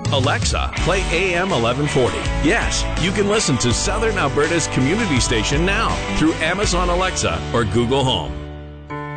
Alexa, play AM 1140. Yes, you can listen to Southern Alberta's community station now through Amazon Alexa or Google Home.